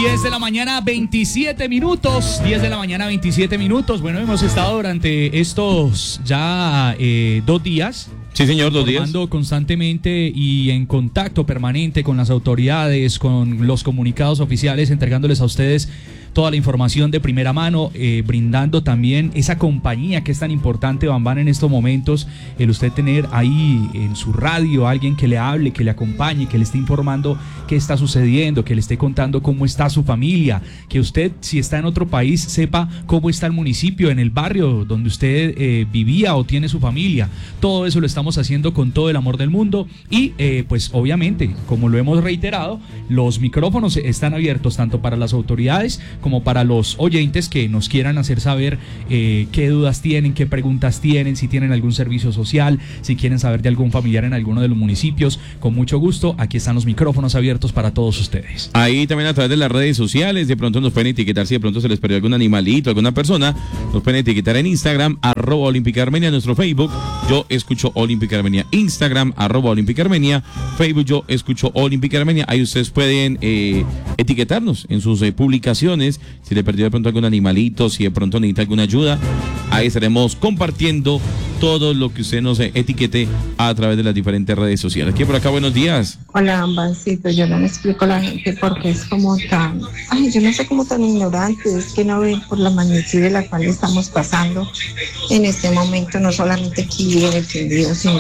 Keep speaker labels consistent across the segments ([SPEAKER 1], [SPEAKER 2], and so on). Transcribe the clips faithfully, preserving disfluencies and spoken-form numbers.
[SPEAKER 1] diez de la mañana, veintisiete minutos. diez de la mañana, veintisiete minutos. Bueno, hemos estado durante estos ya eh, dos días.
[SPEAKER 2] Sí, señor, dos días.
[SPEAKER 1] Formando constantemente y en contacto permanente con las autoridades, con los comunicados oficiales, entregándoles a ustedes toda la información de primera mano, eh, brindando también esa compañía que es tan importante, Bambán, en estos momentos, el usted tener ahí en su radio a alguien que le hable, que le acompañe, que le esté informando qué está sucediendo, que le esté contando cómo está su familia, que usted, si está en otro país, sepa cómo está el municipio, en el barrio donde usted eh, vivía o tiene su familia. Todo eso lo estamos haciendo con todo el amor del mundo y eh, pues obviamente, como lo hemos reiterado, los micrófonos están abiertos tanto para las autoridades como para los oyentes que nos quieran hacer saber eh, qué dudas tienen, qué preguntas tienen, si tienen algún servicio social, si quieren saber de algún familiar en alguno de los municipios. Con mucho gusto, aquí están los micrófonos abiertos para todos ustedes.
[SPEAKER 2] Ahí también a través de las redes sociales, de pronto nos pueden etiquetar, si de pronto se les perdió algún animalito, alguna persona, nos pueden etiquetar en Instagram, arroba Olímpica Armenia, nuestro Facebook, Yo Escucho Olímpica Armenia, Instagram, arroba Olímpica Armenia, Facebook, Yo Escucho Olímpica Armenia. Ahí ustedes pueden eh, etiquetarnos en sus eh, publicaciones. Si le perdió de pronto algún animalito, si de pronto necesita alguna ayuda, ahí estaremos compartiendo todo lo que usted nos etiquete a través de las diferentes redes sociales. Aquí por acá, buenos días.
[SPEAKER 3] Hola, Ambancito, yo no me explico a la gente porque es como tan, ay, yo no sé cómo tan ignorante, es que no ven por la magnitud de la cual estamos pasando en este momento, no solamente aquí en el Quindío, sino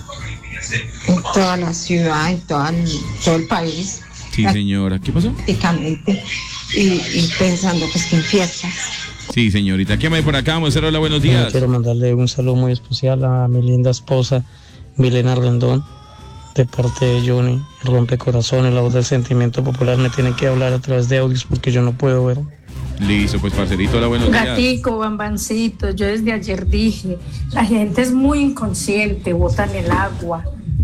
[SPEAKER 3] en toda la ciudad, en toda el, todo el país.
[SPEAKER 2] Sí, señora, ¿qué pasó?
[SPEAKER 3] Prácticamente. Y, y pensando pues que en fiestas.
[SPEAKER 2] Sí, señorita, ¿qué me hay por acá? Vamos a hacer hola, buenos días.
[SPEAKER 4] Quiero mandarle un saludo muy especial a mi linda esposa, Milena Rendón, de parte de Johnny, Rompecorazones, la voz del sentimiento popular. Me tiene que hablar a través de audios porque yo no puedo ver.
[SPEAKER 2] Listo, pues parcerito, hola, buenos días.
[SPEAKER 5] Gatico, Bambancito, yo desde ayer dije, la gente es muy inconsciente, botan el agua.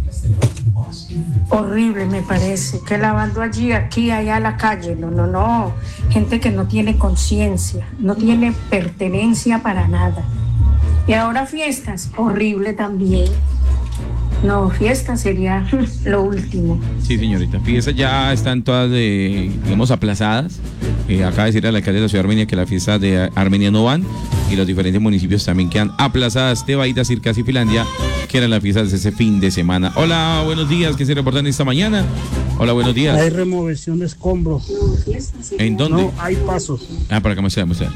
[SPEAKER 5] Horrible me parece, que lavando allí, aquí, allá a la calle, no, no, no, gente que no tiene conciencia, no tiene pertenencia para nada. Y ahora fiestas, horrible también. No, fiesta sería lo último.
[SPEAKER 2] Sí, señorita, fiestas ya están todas, de, digamos, aplazadas. Eh, acaba de decir al alcalde de la ciudad de Armenia que las fiestas de Armenia no van y los diferentes municipios también quedan aplazadas. Te va a ir a decir casi Finlandia, que eran las fiestas de ese fin de semana. Hola, buenos días, ¿qué se reportan esta mañana? Hola, buenos días.
[SPEAKER 6] Hay remoción de escombros.
[SPEAKER 2] ¿En dónde?
[SPEAKER 6] No, hay pasos.
[SPEAKER 2] Ah, por acá me está, me está.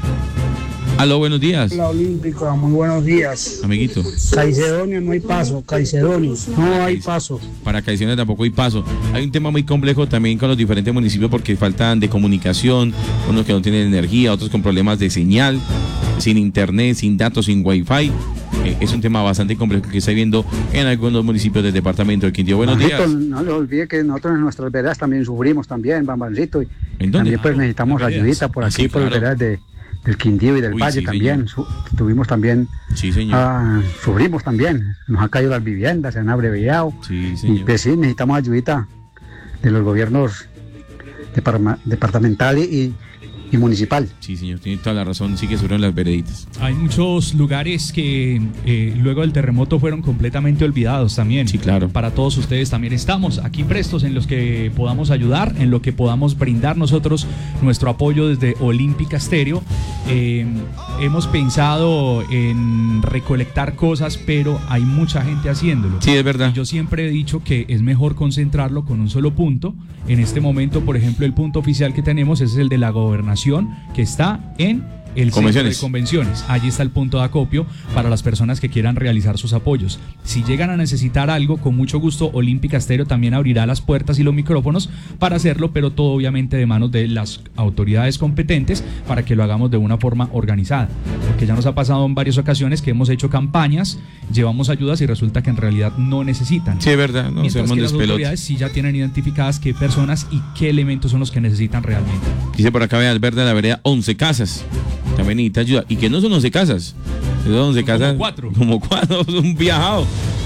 [SPEAKER 2] Aló, buenos días.
[SPEAKER 6] La Olímpica, muy buenos días.
[SPEAKER 2] Amiguito.
[SPEAKER 6] Caicedonia no hay paso, Caicedonia no hay paso.
[SPEAKER 2] Para Caicedonia tampoco hay paso. Hay un tema muy complejo también con los diferentes municipios porque faltan de comunicación, unos que no tienen energía, otros con problemas de señal, sin internet, sin datos, sin wifi. Eh, es un tema bastante complejo que está viendo en algunos municipios del departamento del Quindío. Buenos
[SPEAKER 7] Bambancito,
[SPEAKER 2] días.
[SPEAKER 7] no le olvide que nosotros en nuestras veredas también sufrimos también, Bambancito. Y
[SPEAKER 2] ¿En dónde?
[SPEAKER 7] también pues necesitamos ayudita por
[SPEAKER 2] Ah,
[SPEAKER 7] aquí,
[SPEAKER 2] sí,
[SPEAKER 7] por
[SPEAKER 2] claro.
[SPEAKER 7] las veredas de, del Quindío y del
[SPEAKER 2] Uy,
[SPEAKER 7] Valle
[SPEAKER 2] sí,
[SPEAKER 7] también. Su, tuvimos también,
[SPEAKER 2] Sí, señor.
[SPEAKER 7] ah, sufrimos también. Nos han caído las viviendas, se han abreviado.
[SPEAKER 2] Sí,
[SPEAKER 7] Y
[SPEAKER 2] señor.
[SPEAKER 7] pues sí, necesitamos ayudita de los gobiernos deparma- departamental y, y municipal.
[SPEAKER 2] Sí, señor, tiene toda la razón. Sí que subieron las vereditas.
[SPEAKER 1] Hay muchos lugares que eh, luego del terremoto fueron completamente olvidados también.
[SPEAKER 2] Sí, claro.
[SPEAKER 1] Para todos ustedes también estamos aquí prestos en los que podamos ayudar, en lo que podamos brindar nosotros nuestro apoyo desde Olímpica Estéreo. Eh, hemos pensado en recolectar cosas, pero hay mucha gente haciéndolo.
[SPEAKER 2] Sí, es verdad.
[SPEAKER 1] Y yo siempre he dicho que es mejor concentrarlo con un solo punto. En este momento, por ejemplo, el punto oficial que tenemos es el de la gobernación, que está en el centro de convenciones. Allí está el punto de acopio para las personas que quieran realizar sus apoyos. Si llegan a necesitar algo, con mucho gusto Olímpica Estéreo también abrirá las puertas y los micrófonos para hacerlo, pero todo obviamente de manos de las autoridades competentes para que lo hagamos de una forma organizada, porque ya nos ha pasado en varias ocasiones que hemos hecho campañas, llevamos ayudas y resulta que en realidad no necesitan.
[SPEAKER 2] Sí, es verdad, no
[SPEAKER 1] Mientras
[SPEAKER 2] seamos
[SPEAKER 1] que las
[SPEAKER 2] despelotes.
[SPEAKER 1] autoridades sí ya tienen identificadas qué personas y qué elementos son los que necesitan realmente.
[SPEAKER 2] Dice por acá, vean, verde de la vereda, once casas. También necesita ayuda. Y que no son once casas. Son once casas.
[SPEAKER 1] Como cuatro.
[SPEAKER 2] Como cuatro, un viajado.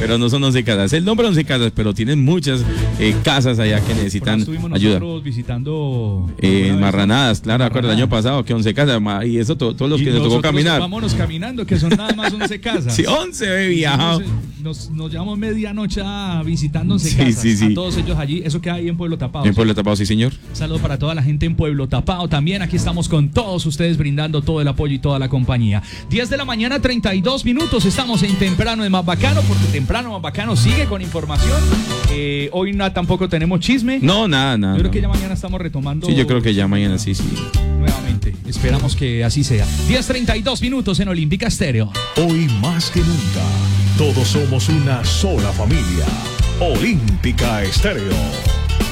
[SPEAKER 2] pero no son once casas. El nombre once casas, pero tienen muchas eh, casas allá que necesitan
[SPEAKER 1] estuvimos
[SPEAKER 2] ayuda.
[SPEAKER 1] Nosotros visitando
[SPEAKER 2] Eh, Marranadas, claro, acuerdo el año pasado que once casas, ma, y eso to, todos los
[SPEAKER 1] y
[SPEAKER 2] que nos tocó caminar.
[SPEAKER 1] Vámonos caminando, que son nada más once casas.
[SPEAKER 2] Sí, once he viajado.
[SPEAKER 1] Nos, nos llevamos medianoche a visitando once
[SPEAKER 2] Sí,
[SPEAKER 1] casas.
[SPEAKER 2] sí, sí.
[SPEAKER 1] A todos ellos allí. Eso queda ahí en Pueblo Tapado.
[SPEAKER 2] En Pueblo Tapado, sí, señor.
[SPEAKER 1] Saludo para toda la gente en Pueblo Tapado. También aquí estamos con todos ustedes brindando todo el apoyo y toda la compañía. diez de la mañana, treinta y dos minutos. Estamos en Temprano de Más Bacano, porque Temprano Más Bacano sigue con información. Eh, hoy no, tampoco tenemos chisme.
[SPEAKER 2] No, nada, nada.
[SPEAKER 1] Yo creo
[SPEAKER 2] no.
[SPEAKER 1] que ya mañana estamos retomando.
[SPEAKER 2] Sí, yo creo que ya mañana sí, sí.
[SPEAKER 1] Nuevamente. Esperamos que así sea. diez treinta y dos minutos en Olímpica Estéreo.
[SPEAKER 8] Hoy más que nunca, todos somos una sola familia. Olímpica Estéreo.